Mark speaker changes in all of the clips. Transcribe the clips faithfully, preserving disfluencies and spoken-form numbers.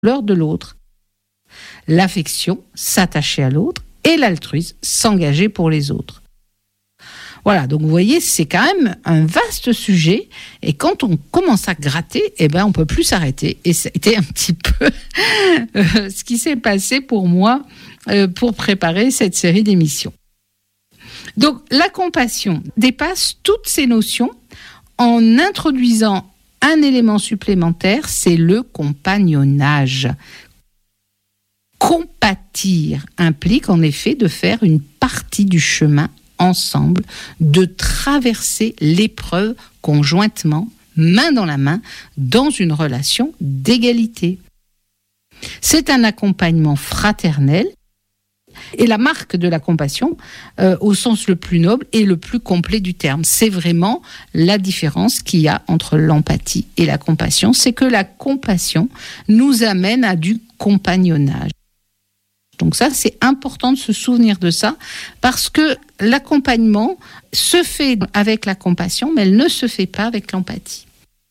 Speaker 1: douleur de l'autre. L'affection, s'attacher à l'autre, et l'altruisme, s'engager pour les autres. Voilà, donc vous voyez, c'est quand même un vaste sujet, et quand on commence à gratter, eh ben, on ne peut plus s'arrêter. Et c'était un petit peu euh, ce qui s'est passé pour moi euh, pour préparer cette série d'émissions. Donc, la compassion dépasse toutes ces notions en introduisant un élément supplémentaire, c'est le compagnonnage. Compatir implique en effet de faire une partie du chemin ensemble, de traverser l'épreuve conjointement, main dans la main, dans une relation d'égalité. C'est un accompagnement fraternel et la marque de la compassion, euh, au sens le plus noble et le plus complet du terme. C'est vraiment la différence qu'il y a entre l'empathie et la compassion, c'est que la compassion nous amène à du compagnonnage. Donc ça, c'est important de se souvenir de ça, parce que l'accompagnement se fait avec la compassion, mais elle ne se fait pas avec l'empathie.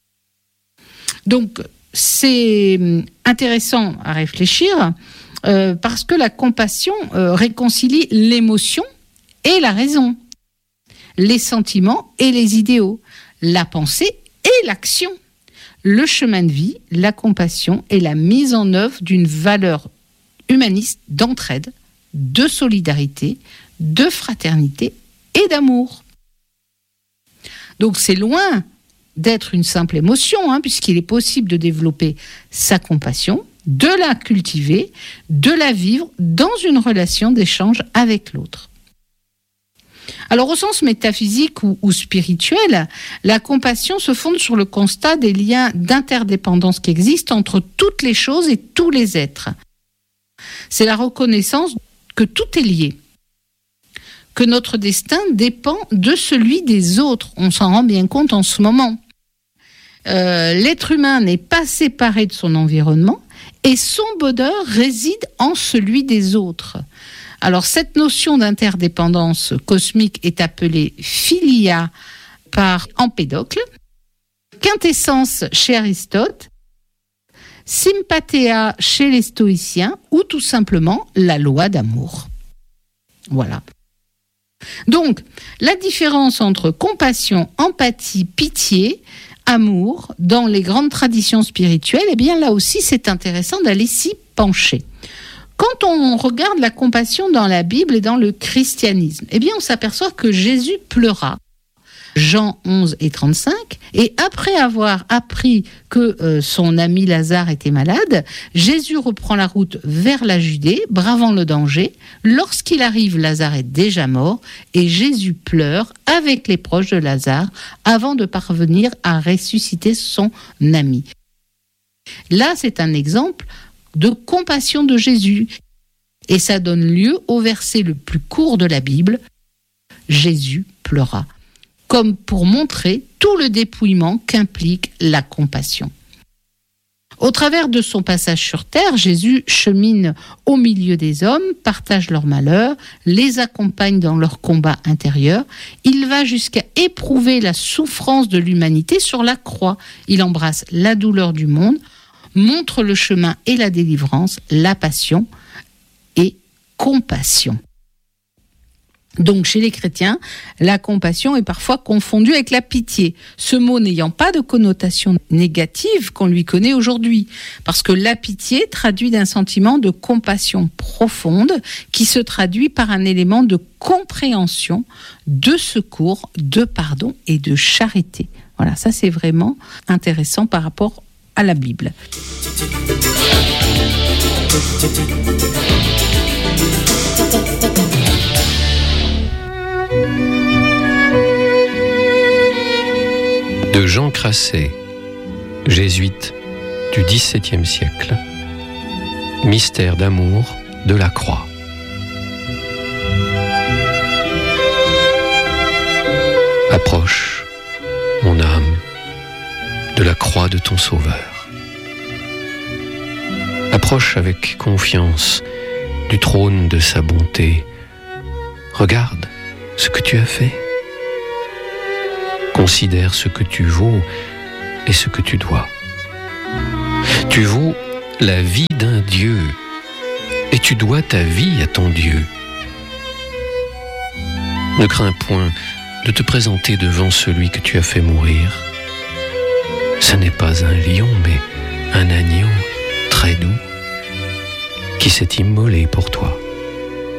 Speaker 1: Donc, c'est intéressant à réfléchir, euh, parce que la compassion euh, réconcilie l'émotion et la raison, les sentiments et les idéaux, la pensée et l'action. Le chemin de vie, la compassion est la mise en œuvre d'une valeur humaniste d'entraide, de solidarité, de fraternité et d'amour. Donc c'est loin d'être une simple émotion, hein, puisqu'il est possible de développer sa compassion, de la cultiver, de la vivre dans une relation d'échange avec l'autre. Alors au sens métaphysique ou, ou spirituel, la compassion se fonde sur le constat des liens d'interdépendance qui existent entre toutes les choses et tous les êtres. C'est la reconnaissance que tout est lié, que notre destin dépend de celui des autres. On s'en rend bien compte en ce moment. Euh, l'être humain n'est pas séparé de son environnement et son bonheur réside en celui des autres. Alors cette notion d'interdépendance cosmique est appelée philia par Empédocle, quintessence chez Aristote, sympathia chez les stoïciens, ou tout simplement la loi d'amour. Voilà. Donc, la différence entre compassion, empathie, pitié, amour, dans les grandes traditions spirituelles, eh bien là aussi c'est intéressant d'aller s'y pencher. Quand on regarde la compassion dans la Bible et dans le christianisme, eh bien on s'aperçoit que Jésus pleura. Jean onze et trente-cinq, et après avoir appris que euh, son ami Lazare était malade, Jésus reprend la route vers la Judée, bravant le danger. Lorsqu'il arrive, Lazare est déjà mort, et Jésus pleure avec les proches de Lazare avant de parvenir à ressusciter son ami. Là, c'est un exemple de compassion de Jésus, et ça donne lieu au verset le plus court de la Bible, Jésus pleura, comme pour montrer tout le dépouillement qu'implique la compassion. Au travers de son passage sur terre, Jésus chemine au milieu des hommes, partage leurs malheurs, les accompagne dans leur combat intérieur. Il va jusqu'à éprouver la souffrance de l'humanité sur la croix. Il embrasse la douleur du monde, montre le chemin et la délivrance, la passion et compassion. Donc, chez les chrétiens, la compassion est parfois confondue avec la pitié, ce mot n'ayant pas de connotation négative qu'on lui connaît aujourd'hui, parce que la pitié traduit d'un sentiment de compassion profonde qui se traduit par un élément de compréhension, de secours, de pardon et de charité. Voilà, ça c'est vraiment intéressant par rapport à la Bible.
Speaker 2: De Jean Crasset, jésuite du dix-septième siècle. Mystère d'amour de la croix. Approche, mon âme, de la croix de ton Sauveur. Approche avec confiance du trône de sa bonté. Regarde ce que tu as fait. Considère ce que tu vaux et ce que tu dois. Tu vaux la vie d'un Dieu, et tu dois ta vie à ton Dieu. Ne crains point de te présenter devant celui que tu as fait mourir. Ce n'est pas un lion, mais un agneau très doux qui s'est immolé pour toi.